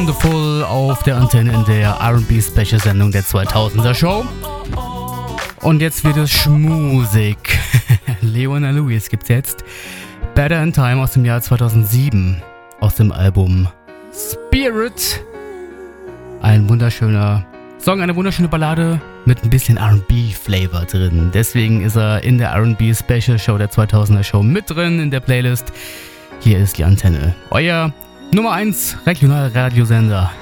Wonderful auf der Antenne in der R&B Special Sendung der 2000er Show. Und jetzt wird es schmusig. Leona Lewis gibt's jetzt. Better in Time aus dem Jahr 2007. Aus dem Album Spirit. Ein wunderschöner Song, eine wunderschöne Ballade mit ein bisschen R&B-Flavor drin. Deswegen ist er in der R&B Special Show der 2000er Show mit drin in der Playlist. Hier ist die Antenne. Euer Nummer 1 Regionalradiosender.